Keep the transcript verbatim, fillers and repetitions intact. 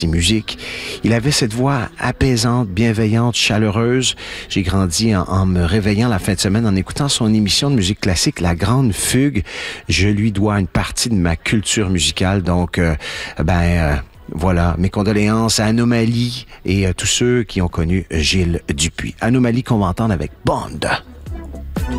musique. Il avait cette voix apaisante, bienveillante, chaleureuse. J'ai grandi en, en me réveillant la fin de semaine en écoutant son émission de musique classique, La Grande Fugue. Je lui dois une partie de ma culture musicale. Donc, euh, ben, euh, voilà, mes condoléances à Anomalie et à tous ceux qui ont connu Gilles Dupuis. Anomalie qu'on va entendre avec Bond.